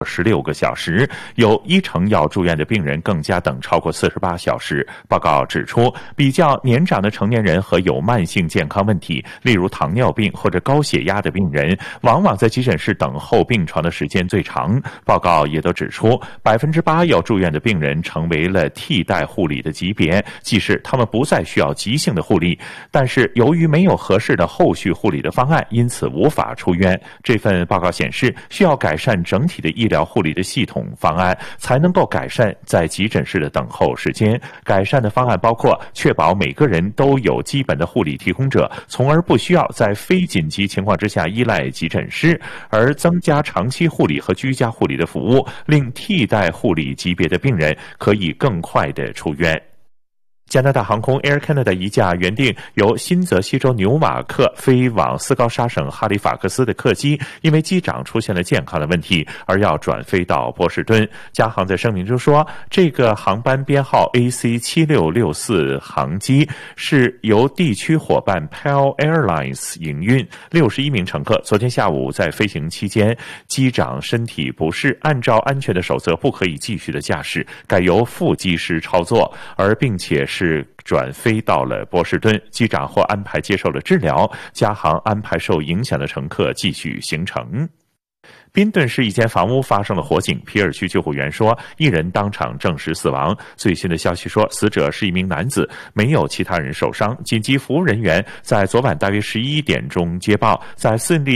16个小时，有10%要住院的病人更加等超过48小时。报告指出，比较年长的成年人和有慢性健康问题，例如糖尿病或者高血压的病人，往往在急诊室等候病床的时间最长。报告也都指出，8%要住院的病人成为了替代护理的级别，即是他们不再需要急性的护理，但是由于没有合适的后续护理的方案，因此无法出院。这份报告显示，需要改善整体的医疗护理的系统方案，才能够改善在急诊室的等候时间。改善的方案包括确保每个人都有基本的护理提供者，从而不需要在非紧急情况之下依赖急诊室，而增加长期护理和居家护理的服务，令替代护理级别的病人可以更快地出院。加拿大航空 Air Canada 一架原定由新泽西州纽瓦克飞往斯高沙省哈利法克斯的客机，因为机长出现了健康的问题，而要转飞到波士顿。加航在声明中说，这个航班编号 AC7664 航机是由地区伙伴 PAL Airlines 营运，61名乘客昨天下午在飞行期间，机长身体不适，按照安全的守则不可以继续的驾驶，改由副机师操作，并且是转飞到了波士顿，机长或安排接受了治疗，加航安排受影响的乘客继续行程。宾顿市一间房屋发生了火警，皮尔区救护员说，1人当场证实死亡。最新的消息说，死者是一名男子，没有其他人受伤。紧急服务人员在昨晚大约11点钟接报，在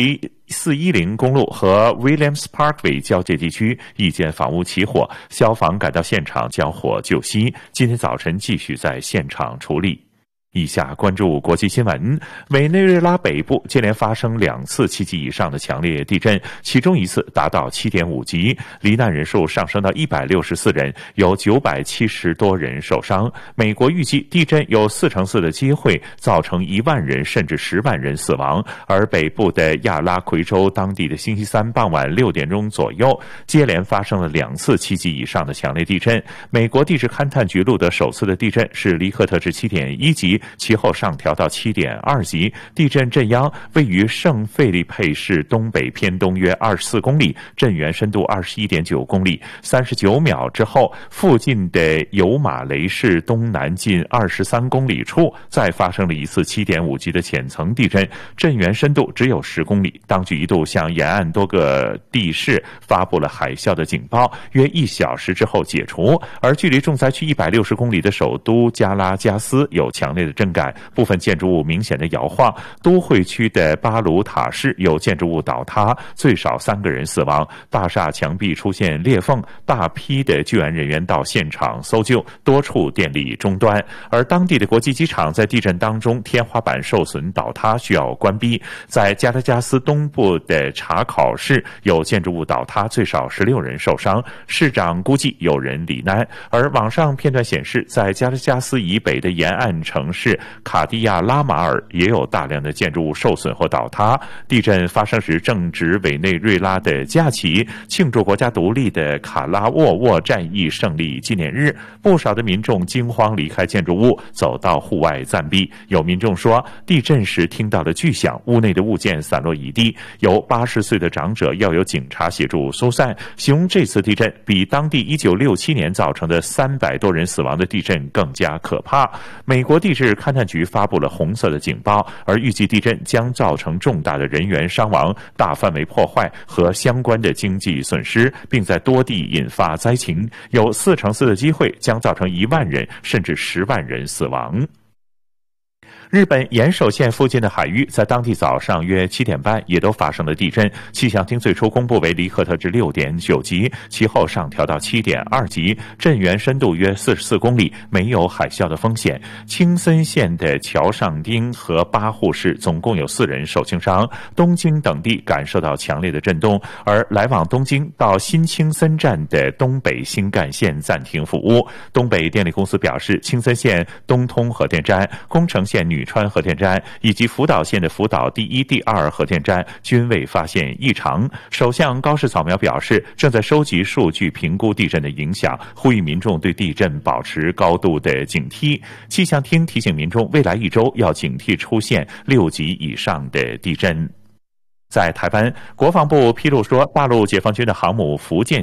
410公路和 Williams Parkway 交界地区一间房屋起火，消防赶到现场将火救熄，今天早晨继续在现场处理。以下关注国际新闻。委内瑞拉北部接连发生2次7级以上的强烈地震，其中一次达到7.5级，罹难人数上升到164人，有970多人受伤。美国预计地震有4%的机会造成1万人甚至10万人死亡，而北部的亚拉奎州当地的星期三傍晚6点钟左右，接连发生了2次7级以上的强烈地震。美国地质勘探局录得首次的地震是黎克特制7.1级，其后上调到7.2级，地震震央位于圣费利佩市东北偏东约24公里，震源深度21.9公里。39秒之后，附近的尤马雷市东南近23公里处再发生了一次7.5级的浅层地震，震源深度只有10公里。当局一度向沿岸多个地市发布了海啸的警报，约1小时之后解除。而距离重灾区160公里的首都加拉加斯有强烈的震感，部分建筑物明显的摇晃。都会区的巴鲁塔市有建筑物倒塌，最少3个人死亡，大厦墙壁出现裂缝，大批的救援人员到现场搜救，多处电力中断。而当地的国际机场在地震当中天花板受损倒塌，需要关闭。在加拉加斯东部的查考市有建筑物倒塌，最少16人受伤，市长估计有人罹难。而网上片段显示，在加拉加斯以北的沿岸城市卡地亚拉马尔也有大量的建筑物受损或倒塌。地震发生时正值委内瑞拉的假期，庆祝国家独立的卡拉沃沃战役胜利纪念日，不少的民众惊慌离开建筑物，走到户外暂避。有民众说，地震时听到了巨响，屋内的物件散落一地，有80岁的长者要有警察协助疏散，形容这次地震比当地1967年造成的300多人死亡的地震更加可怕。美国地质勘探局发布了红色的警报，而预计地震将造成重大的人员伤亡、大范围破坏和相关的经济损失，并在多地引发灾情，有4%的机会将造成1万人甚至10万人死亡。日本岩手县附近的海域在当地早上约7点半也都发生了地震，气象厅最初公布为黎克特制6.9级，其后上调到7.2级，震源深度约44公里，没有海啸的风险。青森县的桥上町和八户市总共有4人受轻伤，东京等地感受到强烈的震动，而来往东京到新青森站的东北新干线暂停服务。东北电力公司表示，青森县东通核电站、宫城县女川核电站以及福岛县的福岛第1、第2核电站均未发现异常。首相高市早苗表示，正在收集数据评估地震的影响，呼吁民众对地震保持高度的警惕。气象厅提醒民众，未来1周要警惕出现6级以上的地震。 在台湾，国防部披露说，大陆解放军的航母福建